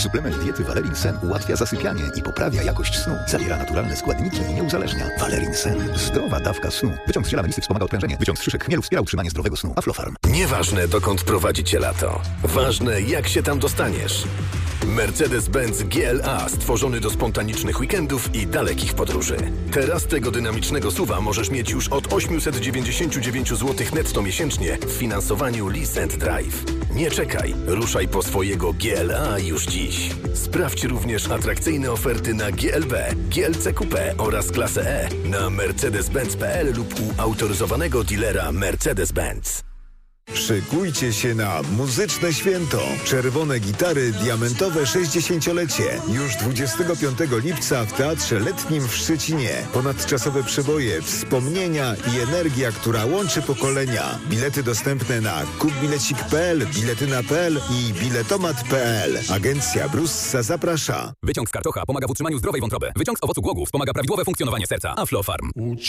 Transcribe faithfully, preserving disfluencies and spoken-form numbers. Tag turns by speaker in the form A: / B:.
A: Suplement diety Valerin Sen ułatwia zasypianie i poprawia jakość snu. Zawiera naturalne składniki i nie uzależnia. Valerin Sen. Zdrowa dawka snu. Wyciąg z ziela melisy wspomaga odprężenie. Wyciąg z szyszek chmielu wspiera utrzymanie zdrowego snu. Aflofarm.
B: Nieważne, dokąd prowadzi cię lato. Ważne, jak się tam dostaniesz. Mercedes-Benz G L A stworzony do spontanicznych weekendów i dalekich podróży. Teraz tego dynamicznego suwa możesz mieć już od osiemset dziewięćdziesiąt dziewięć złotych netto miesięcznie w finansowaniu Lease and Drive. Nie czekaj, ruszaj po swojego G L A już dziś. Sprawdź również atrakcyjne oferty na G L B, G L C Coupe oraz klasę E na mercedes benz kropka p l lub u autoryzowanego dealera Mercedes-Benz.
C: Szykujcie się na muzyczne święto. Czerwone gitary, diamentowe sześćdziesięciolecie. Już dwudziestego piątego lipca w Teatrze Letnim w Szczecinie. Ponadczasowe przeboje, wspomnienia i energia, która łączy pokolenia. Bilety dostępne na kupbilecik kropka p l, biletyna kropka p l i biletomat kropka p l. Agencja Brussa zaprasza.
D: Wyciąg z kartocha pomaga w utrzymaniu zdrowej wątroby. Wyciąg z owocu głogów wspomaga prawidłowe funkcjonowanie serca. Aflofarm.